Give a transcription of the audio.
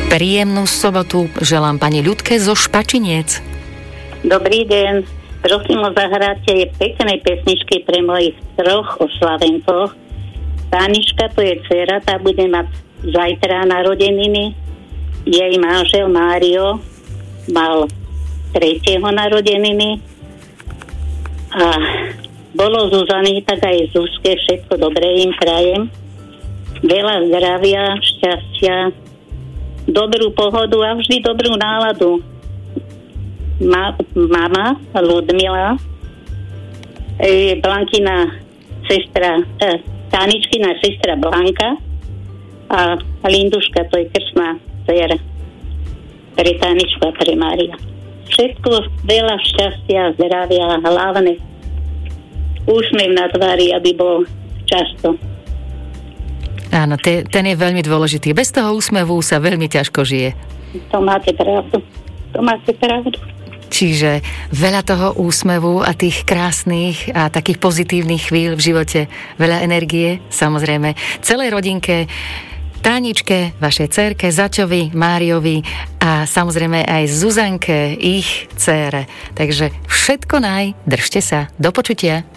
Príjemnú sobotu želám pani Ľudke zo Špačiniec. Dobrý deň. Prosím o zahrátie peknej pesničky pre mojich 3 oslavenkoch. Tániška, to je dcera, tá bude mať zajtra narodeniny. Jej manžel Mário mal 3. narodeniny. A bolo Zuzany, tak aj Zuzke, všetko dobré im prajem. Veľa zdravia, šťastia, dobrú pohodu a vždy dobrú náladu. Mama Ľudmila, Blankina sestra, Táničkina sestra Blanka a Linduška, to je krstná dcera pre Táničku a pre Mária. Všetko veľa šťastia, zdravia, hlavne úsmev na tvári, aby bol často. Áno, ten je veľmi dôležitý. Bez toho úsmevu sa veľmi ťažko žije. To máte pravdu. Čiže veľa toho úsmevu a tých krásnych a takých pozitívnych chvíľ v živote, veľa energie, samozrejme, celej rodinke, Táničke, vašej dcérke, Zaťovi, Máriovi a samozrejme aj Zuzanke, ich dcére. Takže všetko držte sa, do počutia.